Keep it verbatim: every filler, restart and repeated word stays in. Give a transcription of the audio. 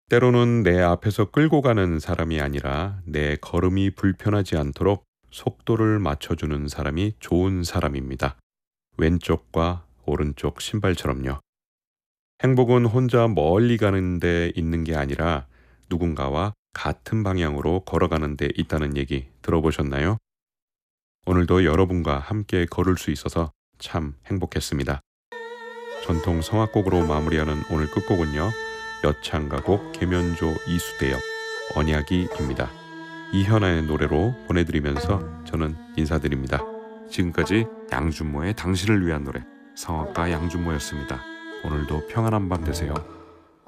때로는 내 앞에서 끌고 가는 사람이 아니라 내 걸음이 불편하지 않도록 속도를 맞춰주는 사람이 좋은 사람입니다. 왼쪽과 오른쪽 신발처럼요. 행복은 혼자 멀리 가는 데 있는 게 아니라 누군가와 같은 방향으로 걸어가는 데 있다는 얘기 들어보셨나요? 오늘도 여러분과 함께 걸을 수 있어서 참 행복했습니다. 전통 성악곡으로 마무리하는 오늘 끝곡은요. 여창가곡 계면조 이수대역 언약이입니다. 이현아의 노래로 보내드리면서 저는 인사드립니다. 지금까지 양준모의 당신을 위한 노래 성악가 양준모였습니다. 오늘도 평안한 밤 되세요.